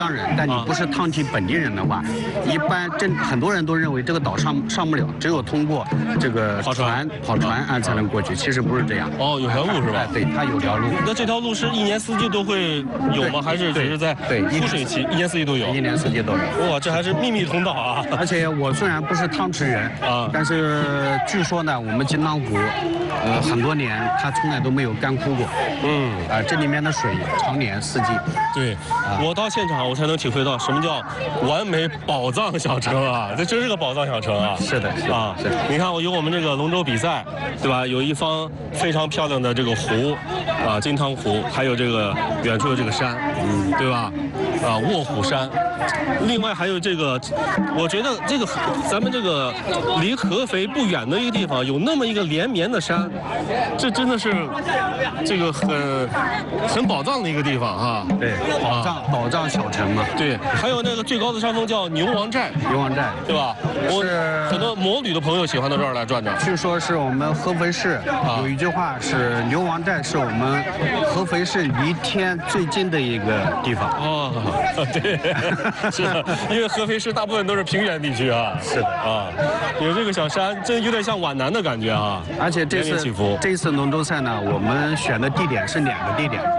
当然，但你不是汤体本地人的话，一般很多人都认为这个岛上不了，只有通过这个跑船才能过去。其实不是这样。 哦，有条路是吧？ 对，它有条路。 那这条路是一年四季都会有吗？还是只是在枯水期一年四季都有？ 一年四季都有。 哇，这还是秘密通道啊！ 而且我虽然不是汤池人啊，但是据说呢，我们金汤湖，很多年它从来都没有干枯过。这里面的水常年四季。 对，我到现场我才能体会到什么叫完美宝藏小城啊！这真是个宝藏小城啊！ 是的， 啊，你看有我们这个龙舟比赛，对吧？有一方非常漂亮的这个湖，啊，金汤湖，还有这个远处的这个山，对吧？啊，卧虎山。另外还有这个，我觉得这个咱们这个离合肥不远的一个地方，有那么一个连绵的山，这真的是这个很宝藏的一个地方哈。 对，宝藏小城嘛。 对，还有那个最高的山峰叫牛王寨，对吧？我很多摩旅的朋友喜欢到这儿来转转。 据说是我们合肥市有一句话是牛王寨是我们合肥市离天最近的一个地方。 哦，对。是的，因为合肥市大部分都是平原地区啊。 是的啊，有这个小山，真有点像皖南的感觉啊。 而且这次龙舟赛呢，我们选的地点是2个地点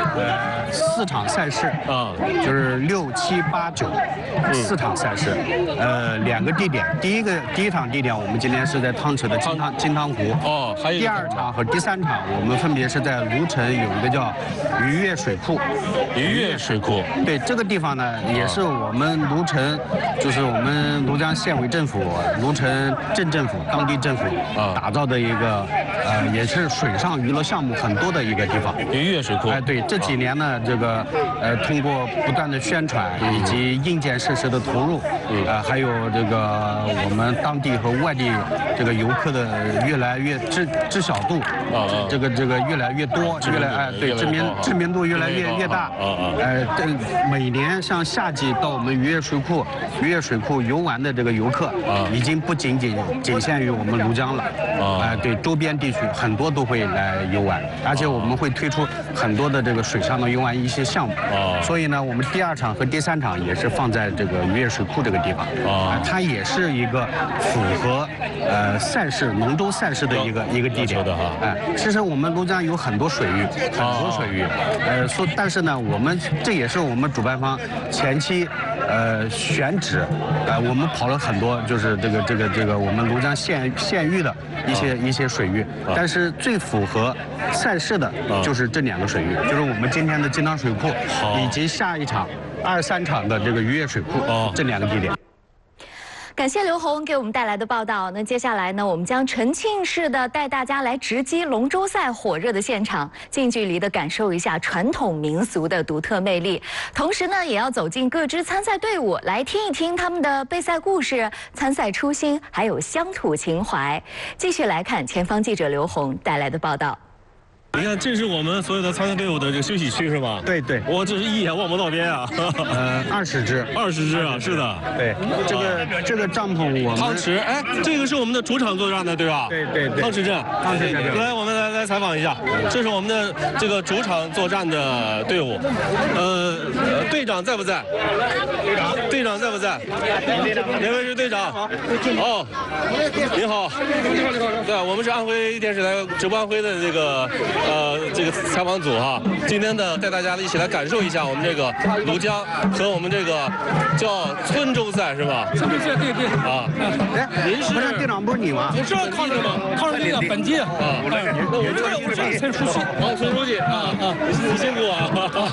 ，4场赛事啊，就是6、7、8、9，4场赛事，2个地点。第一场地点我们今天是在汤池的金汤湖哦，还有第2场和第3场我们分别是在芦城有一个叫鱼跃水库。对，这个地方呢也是我们芦城，就是我们庐江县委政府、芦城镇政府、当地政府打造的一个也是水上娱乐项目很多的一个地方。 鱼跃水库。 对，这几年呢，这个通过不断的宣传以及硬件设施的投入，还有这个我们当地和外地这个游客的越来越知晓度，这个越来越多，对知名度越来越大。每年像夏季到我们鱼跃水库游玩的这个游客，已经不仅限于我们庐江了，对周边地区很多都会来游玩，而且我们会推出很多的这个水上的游玩一些项目，所以呢，我们第2场和第3场也是放在这个鱼跃水库这个地方，它也是一个符合赛事龙舟赛事的一个地点。其实我们庐江有很多水域，但是呢，这也是我们主办方前期选址，我们跑了很多，就是这个我们庐江县域的一些水域，但是最符合赛事的就是这2个水域，就是我们今天的金汤水库以及下一场2、3场的这个鱼跃水库这2个地点。 感谢刘红给我们带来的报道。那接下来呢，我们将沉浸式的带大家来直击龙舟赛火热的现场，近距离的感受一下传统民俗的独特魅力。同时呢，也要走进各支参赛队伍，来听一听他们的备赛故事、参赛初心，还有乡土情怀。继续来看前方记者刘红带来的报道。 你看，这是我们所有的参赛队伍的这个休息区是吧？ 对对， 我这是一眼望不到边啊。 20只啊，是的。 对，这个帐篷我们汤池，哎，这个是我们的主场作战的，对吧？ 对。 汤池镇。来，我们来采访一下，这是我们的这个主场作战的队伍。队长在不在？队长在不在？哪位是队长？哦，您好。对，我们是安徽电视台直播安徽的这个采访组哈，今天呢带大家一起来感受一下我们这个庐江和我们这个叫村舟赛是吧？ 村舟赛对。 您是队长不是你吗？ 我是汤池吗？汤池队的本地啊。 那我们这是村书记。村书记啊，你辛苦啊！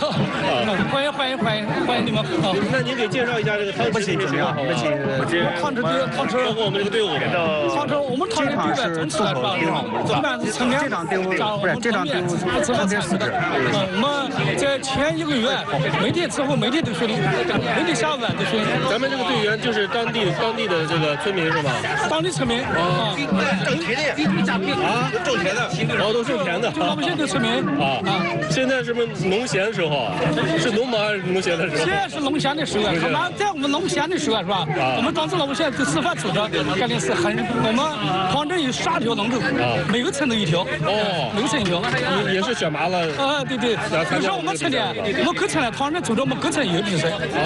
欢迎你们啊！ 那您给介绍一下这个汤池里面情况好吗？ 汤池包括我们这个队伍。 汤池我们汤池队的整体来说，一般是成年。 这场队伍不是这场队伍特别实质。 我们在前1个月每天伺候每天都训练，每天下午晚都训练。 咱们这个队员就是当地的这个村民是吧？ 当地村民啊， 挣钱的啊，挣钱的，都挣钱的， 就老百姓的村民啊。现在是不是农闲的时候？是农忙还是农协的时候。 现在是农协的时候，他们在我们农协的时候是吧？我们当时农协示范组织肯定是我们黄镇有12条龙舟，每个村都一条。哦，每个村一条。 也是选拔了。 对。比如说我们村的，我们各村的唐人组织，我们各村也有比赛。